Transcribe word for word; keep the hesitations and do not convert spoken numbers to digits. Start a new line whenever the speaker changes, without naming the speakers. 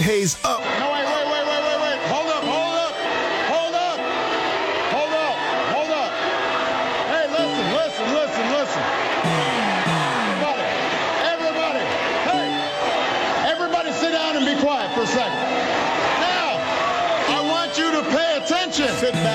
Hayes up.
No, wait, wait, wait, wait, wait, wait. Hold up, hold up, hold up, hold up, hold up. Hey, listen, listen, listen, listen. Everybody, everybody, hey, everybody sit down and be quiet for a second. Now, I want you to pay attention.
Sit back.